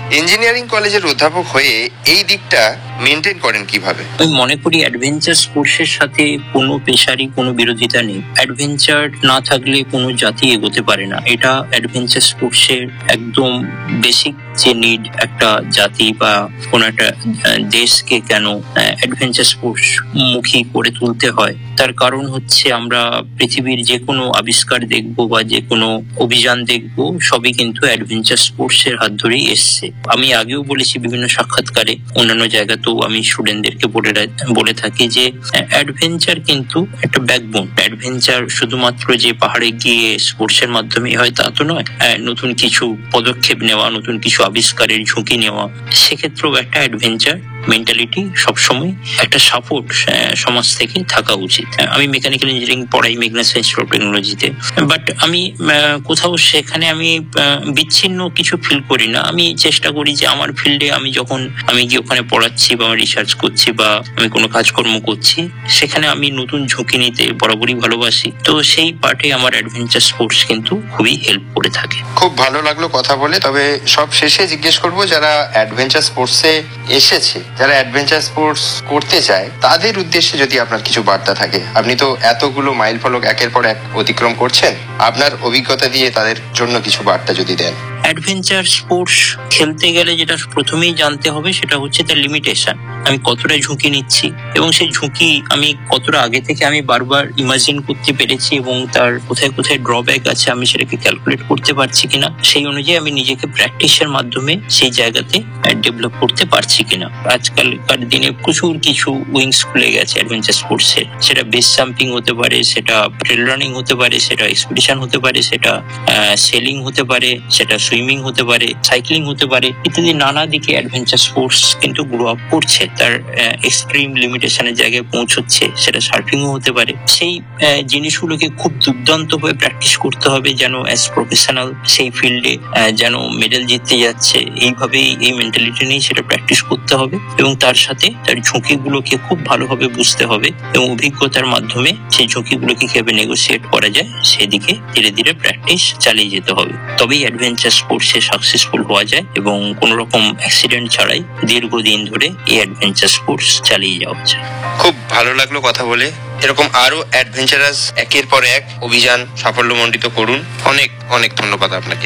Engineering কলেজের অধ্যাপক হয়ে এই দিকটা মেনটেন করেন কিভাবে? আমি মনে করি অ্যাডভেঞ্চার স্পোর্টসের সাথে কোনো পেশারই কোনো বিরোধিতা নেই। অ্যাডভেঞ্চার না থাকলে কোনো জাতি এগোতে পারে না। এটা অ্যাডভেঞ্চার স্পোর্টসের একদম বেসিক যে নিড একটা জাতি বা কোনো একটা দেশকে কেন অ্যাডভেঞ্চার স্পোর্টস মুখী করে তুলতে হয়, তার কারণ হচ্ছে আমরা পৃথিবীর যে কোনো আবিষ্কার দেখবো বা যে কোনো অভিযান দেখবো, সবই কিন্তু অ্যাডভেঞ্চার স্পোর্টস এর হাত ধরেই এসছে। আমি আগেও বলেছি বিভিন্ন সাক্ষাৎকারে, অন্যান্য জায়গাতেও আমি স্টুডেন্টদেরকে বলে থাকি যে অ্যাডভেঞ্চার কিন্তু একটা ব্যাকবোন। অ্যাডভেঞ্চার শুধুমাত্র যে পাহাড়ে গিয়ে স্পোর্টস এর মাধ্যমে হয় তা তো নয়। নতুন কিছু পদক্ষেপ নেওয়া, নতুন কিছু আবিষ্কারের ঝুঁকি নেওয়া, সেক্ষেত্রেও একটা অ্যাডভেঞ্চার মেন্টালিটি সবসময় একটা সাপোর্ট সমাজ থেকে থাকা উচিত। আমি মেকানিক্যাল ইঞ্জিনিয়ারিং পড়াই মেঘনাস ইনস্টিটিউট অফ টেকনোলজিতে, বাট আমি কোথাও সেখানে আমি বিচ্ছিন্ন কিছু ফিল করি না। আমি চেষ্টা করি যে আমার ফিল্ডে আমি যখন আমি গিয়ে ওখানে পড়াচ্ছি বা রিসার্চ করছি বা আমি কোনো কাজকর্ম করছি, সেখানে আমি নতুন ঝুঁকি নিতে বরাবরই ভালোবাসি। তো সেই পার্টে আমার অ্যাডভেঞ্চার স্পোর্টস কিন্তু খুবই হেল্প করে থাকে। খুব ভালো লাগলো কথা বলে। তবে সব শেষে জিজ্ঞেস করবো, যারা অ্যাডভেঞ্চার স্পোর্টসে এসেছে, যারা অ্যাডভেঞ্চার স্পোর্টস করতে চায়, তাদের উদ্দেশ্যে যদি আপনার কিছু বার্তা থাকে। আপনি তো এতগুলো মাইল ফলক একের পর এক অতিক্রম করছেন, আপনার অভিজ্ঞতা দিয়ে তাদের জন্য কিছু বার্তা যদি দেন। অ্যাডভেঞ্চার স্পোর্টস খেলতে গেলে যেটা প্রথমেই জানতে হবে সেটা হচ্ছে তার লিমিটেশন। আমি কতটা ঝুঁকি নিচ্ছি এবং সেই ঝুঁকি আমি কতটা আগে থেকে আমি বারবার ইমাজিন করতে পেরেছি এবং তার কোথায় কোথায় ড্রব্যাক আছে আমি সেটাকে ক্যালকুলেট করতে পারছি কিনা, সেই অনুযায়ী আমি নিজেকে প্র্যাকটিসের মাধ্যমে সেই জায়গাতে ডেভেলপ করতে পারছি কিনা। আজকালকার দিনে প্রচুর কিছু উইংস খুলে গেছে অ্যাডভেঞ্চার স্পোর্টসের। সেটা বেস জাম্পিং হতে পারে, সেটা ট্রেল রানিং হতে পারে, সেটা এক্সপিডিশন হতে পারে, সেটা সেলিং হতে পারে, সেটা সুইমিং হতে পারে, সাইক্লিং হতে পারে, ইত্যাদি নানা দিকে অ্যাডভেঞ্চার স্পোর্টস কিন্তু গ্রো আপ করছে, তার এক্সট্রিম লিমিটেশনের জায়গায় পৌঁছচ্ছে। সেটা সার্ফিংও হতে পারে। সেই জিনিসগুলোকে খুব দুর্দান্ত ভাবে প্র্যাকটিস করতে হবে যেন অ্যাজ প্রফেশনাল সেই ফিল্ডে যেন মেডেল জিততে যাচ্ছে, এইভাবেই এই মেন্টালিটি নিয়ে সেটা প্র্যাকটিস করতে হবে এবং তার সাথে তার ঝুঁকিগুলোকে খুব ভালোভাবে বুঝতে হবে এবং অভিজ্ঞতার মাধ্যমে সেই ঝুঁকিগুলোকে কিভাবে নেগোসিয়েট করা যায় সেদিকে ধীরে ধীরে প্র্যাকটিস চালিয়ে যেতে হবে। তবেই অ্যাডভেঞ্চার স্পোর্টসে সাকসেসফুল হওয়া যায় এবং কোন রকম অ্যাক্সিডেন্ট ছাড়াই দীর্ঘদিন ধরে এই অ্যাডভেঞ্চার স্পোর্টস চালিয়ে যাওয়া যায়। খুব ভালো লাগলো কথা বলে। এরকম আরো অ্যাডভেঞ্চারাস একের পর এক অভিযান সাফল্যমণ্ডিত করুন। অনেক অনেক ধন্যবাদ আপনাকে।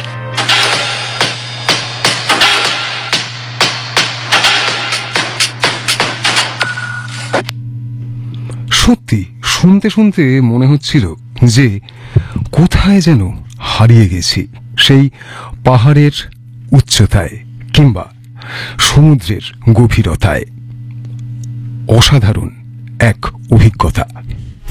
সত্যি শুনতে শুনতে মনে হচ্ছিল যে কোথায় যেন হারিয়ে গেছি, সেই পাহাড়ের উচ্চতায় কিংবা সমুদ্রের গভীরতায়। অসাধারণ এক অভিজ্ঞতা।